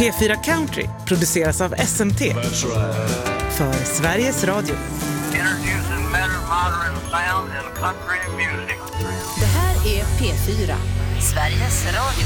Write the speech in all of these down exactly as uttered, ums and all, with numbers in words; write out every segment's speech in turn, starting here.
P fyra Country produceras av S M T för Sveriges Radio. Det här är P fyra, Sveriges Radio.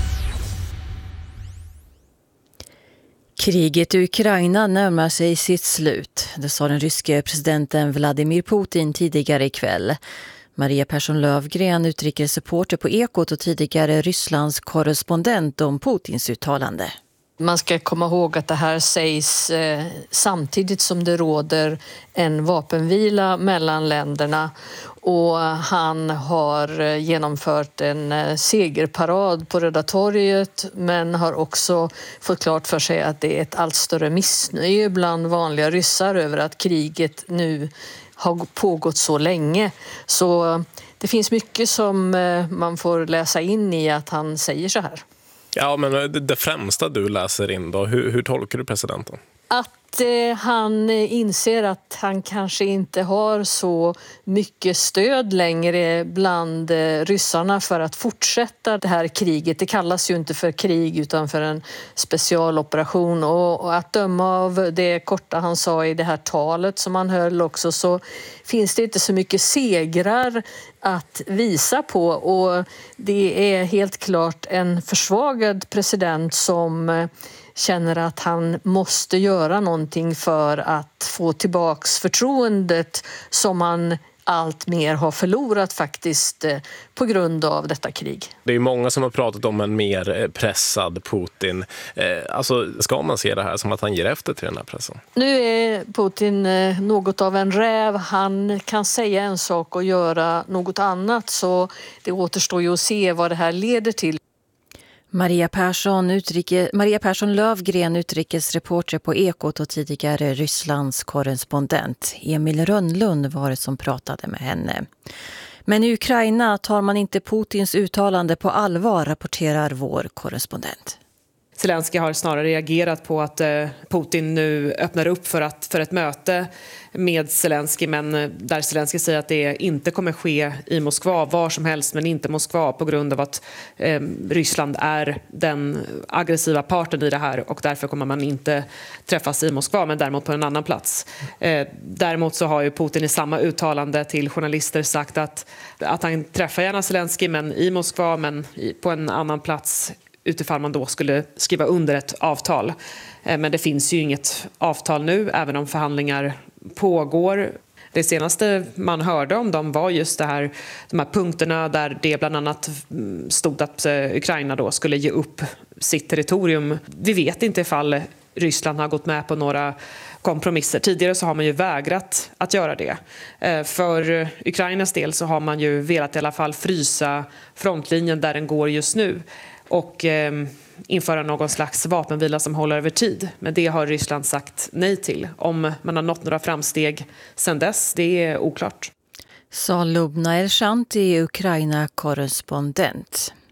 Kriget i Ukraina närmar sig sitt slut. Det sa den ryske presidenten Vladimir Putin tidigare ikväll. Maria Persson Lövgren, utrikesreporter på Ekot och tidigare Rysslands korrespondent om Putins uttalande. Man ska komma ihåg att det här sägs eh, samtidigt som det råder en vapenvila mellan länderna, och han har eh, genomfört en eh, segerparad på Röda torget, men har också fått klart för sig att det är ett allt större missnöje bland vanliga ryssar över att kriget nu har pågått så länge. Så eh, det finns mycket som eh, man får läsa in i att han säger så här. Ja, men det, det främsta du läser in då, hur, hur tolkar du presidenten? Att eh, han inser att han kanske inte har så mycket stöd längre bland eh, ryssarna för att fortsätta det här kriget. Det kallas ju inte för krig utan för en specialoperation, och, och att döma av det korta han sa i det här talet som han höll också, så finns det inte så mycket segrar att visa på, och det är helt klart en försvagad president som känner att han måste göra någonting för att få tillbaks förtroendet som han allt mer har förlorat faktiskt på grund av detta krig. Det är många som har pratat om en mer pressad Putin. Alltså, ska man se det här som att han ger efter till den här pressen? Nu är Putin något av en räv. Han kan säga en sak och göra något annat, så det återstår ju att se vad det här leder till. Maria Persson, utrike, Maria Persson Lövgren, utrikesreporter på Ekot och tidigare Rysslands korrespondent. Emil Rönnlund var det som pratade med henne. Men i Ukraina tar man inte Putins uttalande på allvar, rapporterar vår korrespondent. Zelensky har snarare reagerat på att Putin nu öppnar upp för, att, för ett möte med Zelensky, men där Zelensky säger att det inte kommer ske i Moskva, var som helst, men inte Moskva, på grund av att eh, Ryssland är den aggressiva parten i det här, och därför kommer man inte träffas i Moskva, men däremot på en annan plats. Eh, däremot så har ju Putin i samma uttalande till journalister sagt att, att han träffar gärna Zelensky, men i Moskva, men i, på en annan plats, utifall man då skulle skriva under ett avtal. Men det finns ju inget avtal nu, även om förhandlingar pågår. Det senaste man hörde om dem var just det här, de här punkterna där det bland annat stod att Ukraina då skulle ge upp sitt territorium. Vi vet inte ifall Ryssland har gått med på några kompromisser. Tidigare så har man ju vägrat att göra det. För Ukrainas del så har man ju velat i alla fall frysa frontlinjen där den går just nu och eh, införa någon slags vapenvila som håller över tid. Men det har Ryssland sagt nej till. Om man har nått några framsteg sedan dess, det är oklart. Sa Lubna Elshanti, Ukraina-korrespondent.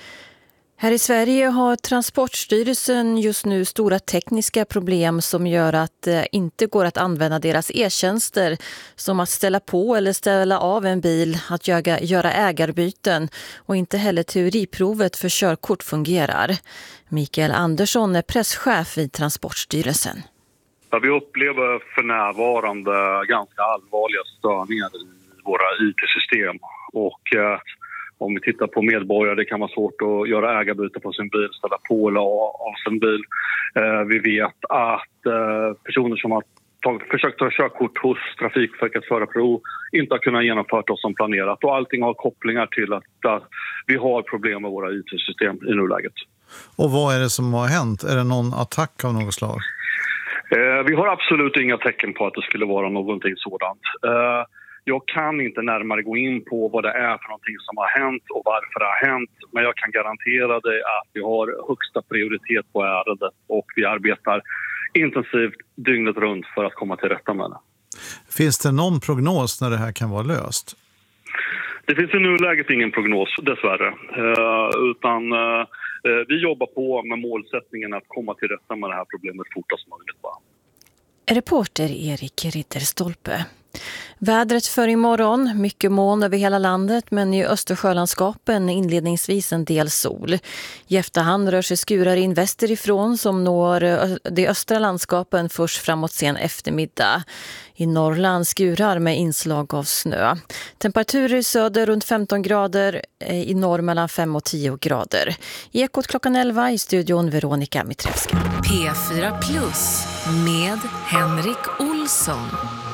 Här i Sverige har Transportstyrelsen just nu stora tekniska problem som gör att det inte går att använda deras e-tjänster, som att ställa på eller ställa av en bil, att göra, göra ägarbyten, och inte heller teoriprovet för körkort fungerar. Mikael Andersson är presschef vid Transportstyrelsen. Ja, vi upplever för närvarande ganska allvarliga störningar i våra I T-system, och eh, om vi tittar på medborgare, det kan vara svårt att göra ägarbyte på sin bil, ställa på eller av sin bil. Eh, vi vet att eh, personer som har tagit, försökt ta körkort hos Trafikverkets förarprov inte har kunnat genomföra det som planerat. Och allting har kopplingar till att, att vi har problem med våra I T-system i nuläget. Och vad är det som har hänt? Är det någon attack av något slag? Eh, vi har absolut inga tecken på att det skulle vara någonting sådant. Eh, Jag kan inte närmare gå in på vad det är för någonting som har hänt och varför det har hänt. Men jag kan garantera dig att vi har högsta prioritet på ärendet, och vi arbetar intensivt dygnet runt för att komma till rätta med det. Finns det någon prognos när det här kan vara löst? Det finns i nuläget ingen prognos, dessvärre. Uh, utan uh, vi jobbar på med målsättningen att komma till rätta med det här problemet fortast möjligt. Reporter Erik Ritterstolpe. Vädret för imorgon, mycket moln över hela landet men i Östersjölandskapen inledningsvis en del sol. I efterhand rör sig skurar in västerifrån som når de östra landskapen först framåt sen eftermiddag. I Norrland skurar med inslag av snö. Temperaturer i söder runt femton grader, i norr mellan fem och tio grader. Ekot klockan elva i studion Veronica Mitrevska. P fyra Plus med Henrik Olsson.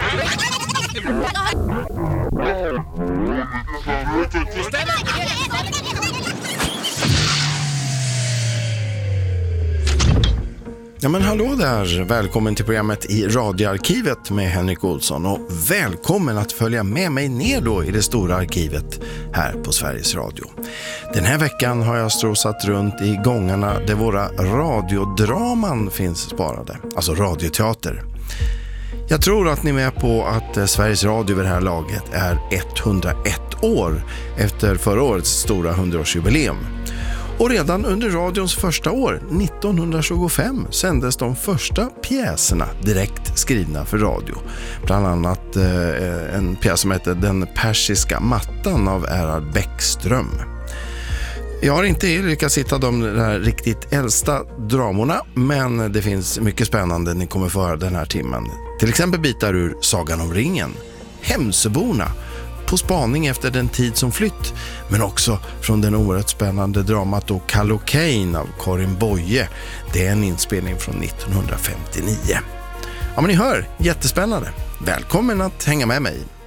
Ja men hallå där, välkommen till programmet i radioarkivet med Henrik Olsson och välkommen att följa med mig ner då i det stora arkivet här på Sveriges Radio. Den här veckan har jag strosat runt i gångarna där våra radiodraman finns sparade, alltså radioteater. Jag tror att ni är med på att Sveriges Radio vid det här laget är etthundraett år efter förra årets stora hundraårsjubileum. Och redan under radions första år, nittonhundratjugofem, sändes de första pjäserna direkt skrivna för radio. Bland annat eh, en pjäs som heter Den persiska mattan av Erhard Bäckström. Jag har inte lyckats hitta de där riktigt äldsta dramorna, men det finns mycket spännande ni kommer få höra den här timmen. Till exempel bitar ur Sagan om ringen, Hemsöborna, På spaning efter den tid som flytt, men också från den oerhört spännande dramat då Kallocaine av Karin Boye. Det är en inspelning från nittonhundrafemtionio. Ja men ni hör, jättespännande. Välkommen att hänga med mig.